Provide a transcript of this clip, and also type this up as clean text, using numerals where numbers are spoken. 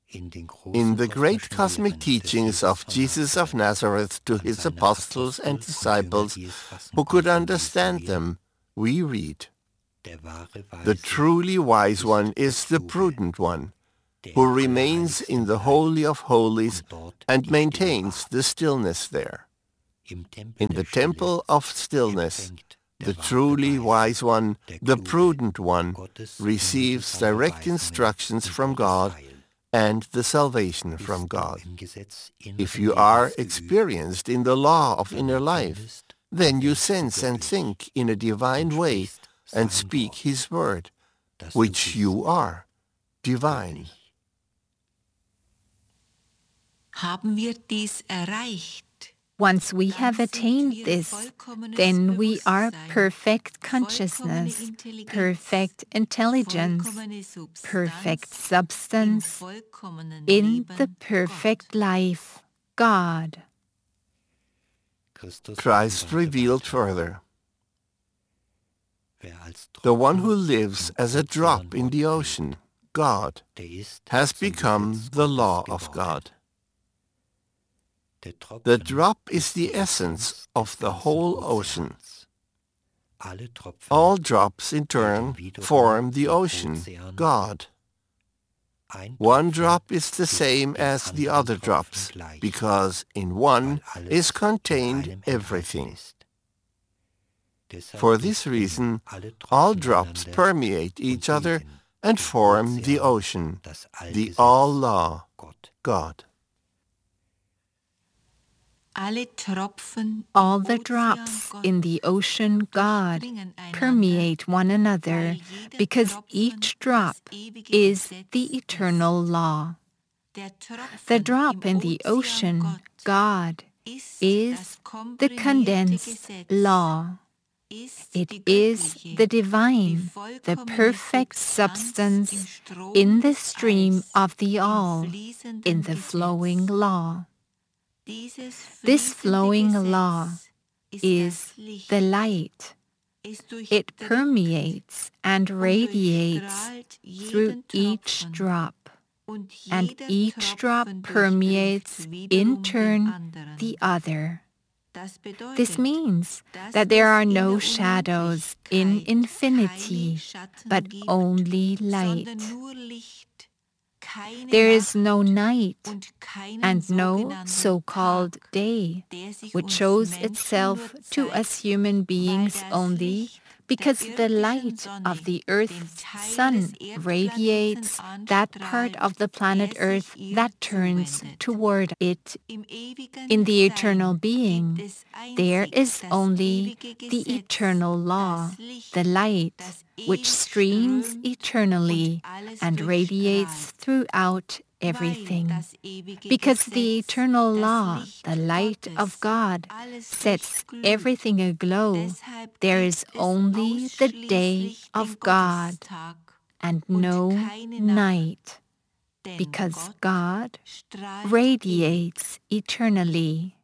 In the great cosmic teachings of Jesus of Nazareth to his apostles and disciples who could understand them, we read, "The truly wise one is the prudent one, who remains in the Holy of Holies and maintains the stillness there. In the temple of stillness, the truly wise one, the prudent one, receives direct instructions from God and the salvation from God. If you are experienced in the law of inner life, then you sense and think in a divine way and speak His word, which you are, divine." Haben wir dies erreicht? Once we have attained this, then we are perfect consciousness, perfect intelligence, perfect substance, in the perfect life, God. Christ revealed further, "The one who lives as a drop in the ocean, God, has become the law of God." The drop is the essence of the whole ocean. All drops in turn form the ocean, God. One drop is the same as the other drops, because in one is contained everything. For this reason, all drops permeate each other and form the ocean, the all-law, God. All the drops in the ocean, God, permeate one another because each drop is the eternal law. The drop in the ocean, God, is the condensed law. It is the divine, the perfect substance in the stream of the all, in the flowing law. This flowing law is the light. It permeates and radiates through each drop, and each drop permeates in turn the other. This means that there are no shadows in infinity, but only light. There is no night and no so-called day, which shows itself to us human beings only because the light of the Earth's sun radiates that part of the planet Earth that turns toward it. In the eternal being, there is only the eternal law, the light, which streams eternally and radiates throughout everything. Because the eternal law, the light of God, sets everything aglow, there is only the day of God and no night, because God radiates eternally.